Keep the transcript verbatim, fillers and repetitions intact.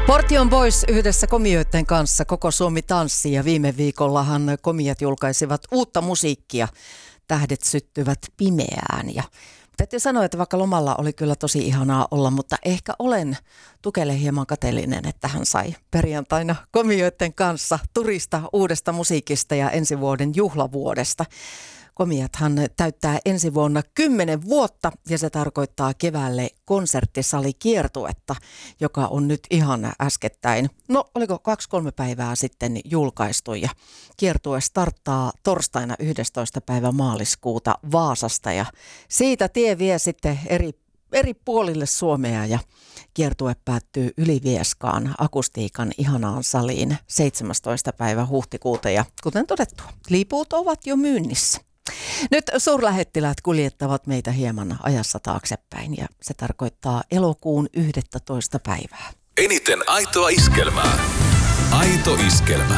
Portion Boys yhdessä komioiden kanssa Koko Suomi tanssii ja viime viikollahan komiat julkaisivat uutta musiikkia. Tähdet syttyvät pimeään ja täytyy sanoa, että vaikka lomalla oli kyllä tosi ihanaa olla, mutta ehkä olen Tukelle hieman kateellinen, että hän sai perjantaina komioiden kanssa turista uudesta musiikista ja ensi vuoden juhlavuodesta. Komiathan täyttää ensi vuonna kymmenen vuotta ja se tarkoittaa keväälle konserttisalikiertuetta, joka on nyt ihan äskettäin, no oliko kaksi-kolme päivää sitten julkaistu ja kiertue starttaa torstaina yhdestoista päivä maaliskuuta Vaasasta ja siitä tie vie sitten eri, eri puolille Suomea ja kiertue päättyy Ylivieskaan akustiikan ihanaan saliin seitsemästoista päivä huhtikuuta ja kuten todettua, liput ovat jo myynnissä. Nyt suurlähettiläät kuljettavat meitä hieman ajassa taaksepäin ja se tarkoittaa elokuun yhdestoista päivää. Eniten aitoa iskelmää. Aito iskelmä.